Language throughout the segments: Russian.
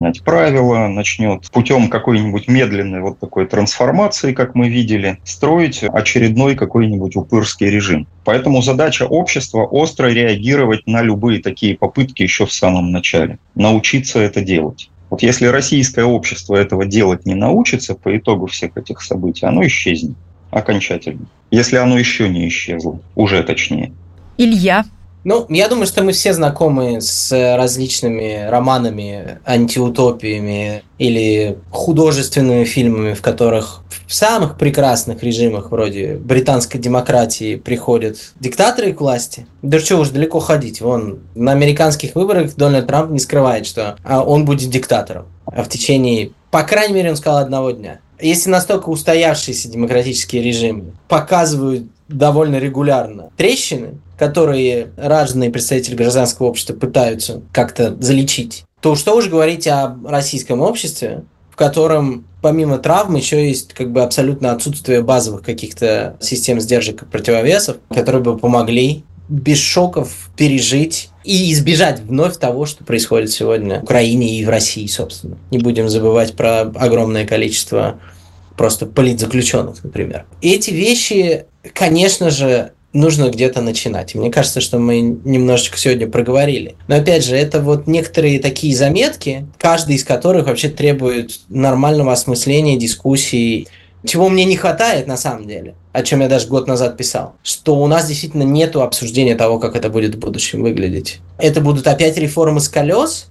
менять правила, начнет путем какой-нибудь медленной вот такой трансформации, как мы видели, строить очередной какой-нибудь упырский режим. Поэтому задача общества – остро реагировать на любые такие попытки еще в самом начале, научиться это делать. Вот если российское общество этого делать не научится по итогу всех этих событий, оно исчезнет окончательно. Если оно еще не исчезло, уже точнее. Илья. Я думаю, что мы все знакомы с различными романами, антиутопиями или художественными фильмами, в которых в самых прекрасных режимах вроде британской демократии приходят диктаторы к власти. Да что уж далеко ходить. Вон, на американских выборах Дональд Трамп не скрывает, что он будет диктатором. А в течение, по крайней мере, он сказал, одного дня. Если настолько устоявшиеся демократические режимы показывают довольно регулярно трещины, которые разные представители гражданского общества пытаются как-то залечить, то что уж говорить о российском обществе, в котором помимо травм еще есть абсолютно отсутствие базовых каких-то систем сдержек и противовесов, которые бы помогли без шоков пережить и избежать вновь того, что происходит сегодня в Украине и в России, собственно. Не будем забывать про огромное количество просто политзаключенных, например. Эти вещи, конечно же, нужно где-то начинать. И мне кажется, что мы немножечко сегодня проговорили. Но опять же, это вот некоторые такие заметки, каждый из которых вообще требует нормального осмысления, дискуссий. Чего мне не хватает на самом деле, о чем я даже год назад писал, что у нас действительно нету обсуждения того, как это будет в будущем выглядеть. Это будут опять реформы с колес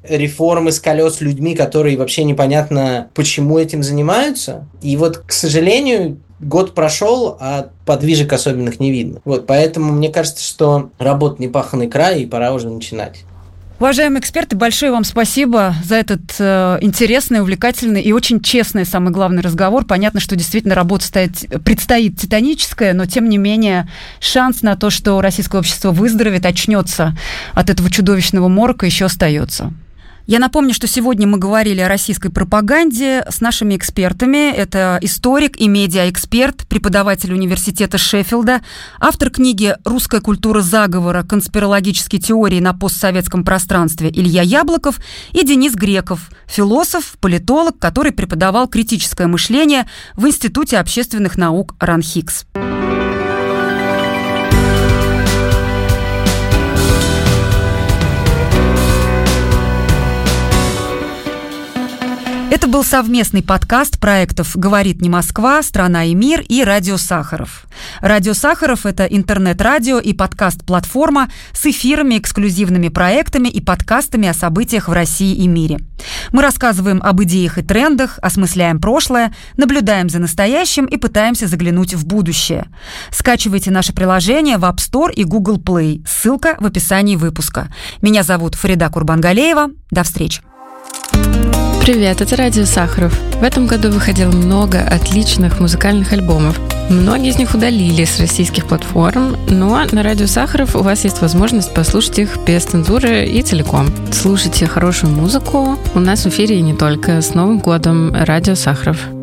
людьми, которые вообще непонятно, почему этим занимаются. И вот, к сожалению, год прошел, а подвижек особенных не видно. Поэтому мне кажется, что работа непаханный край, и пора уже начинать. Уважаемые эксперты, большое вам спасибо за этот интересный, увлекательный и очень честный, самый главный разговор. Понятно, что действительно работа предстоит титаническая, но тем не менее шанс на то, что российское общество выздоровеет, очнется от этого чудовищного морока, еще остается. Я напомню, что сегодня мы говорили о российской пропаганде с нашими экспертами. Это историк и медиаэксперт, преподаватель университета Шеффилда, автор книги «Русская культура заговора. Конспирологические теории на постсоветском пространстве» Илья Яблоков и Денис Греков, философ, политолог, который преподавал критическое мышление в Институте общественных наук РАНХИКС. Это был совместный подкаст проектов «Говорит не Москва», «Страна и мир» и «Радио Сахаров». «Радио Сахаров» — это интернет-радио и подкаст-платформа с эфирами, эксклюзивными проектами и подкастами о событиях в России и мире. Мы рассказываем об идеях и трендах, осмысляем прошлое, наблюдаем за настоящим и пытаемся заглянуть в будущее. Скачивайте наше приложение в App Store и Google Play. Ссылка в описании выпуска. Меня зовут Фарида Курбангалеева. До встречи. Привет, это Радио Сахаров. В этом году выходило много отличных музыкальных альбомов. Многие из них удалили с российских платформ, но на Радио Сахаров у вас есть возможность послушать их без цензуры и целиком. Слушайте хорошую музыку. У нас в эфире и не только. С Новым годом, Радио Сахаров.